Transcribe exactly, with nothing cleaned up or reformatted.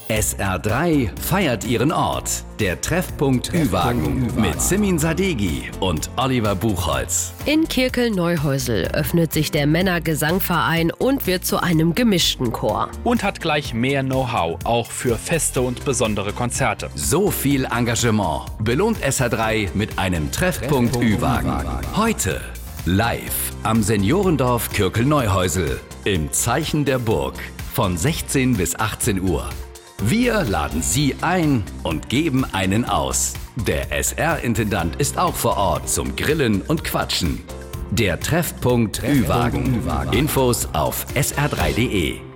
S R drei feiert ihren Ort. Der Treffpunkt Ü-Wagen mit Simin Sadeghi und Oliver Buchholz. In Kirkel-Neuhäusel öffnet sich der Männergesangverein und wird zu einem gemischten Chor. Und hat gleich mehr Know-how, auch für Feste und besondere Konzerte. So viel Engagement belohnt S R drei mit einem Treffpunkt Ü-Wagen. Heute live am Seniorendorf Kirkel-Neuhäusel im Zeichen der Burg von sechzehn bis achtzehn Uhr. Wir laden Sie ein und geben einen aus. Der S R-Intendant ist auch vor Ort zum Grillen und Quatschen. Der Treffpunkt Ü-Wagen. Infos auf S R drei punkt de.